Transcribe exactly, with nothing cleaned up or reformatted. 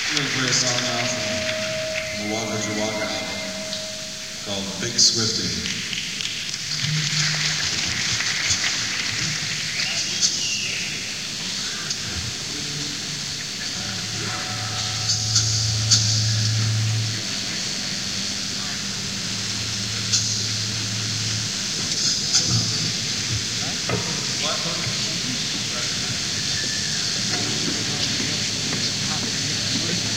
We're gonna play a song now from the Waka Jawaka album called Big Swifty.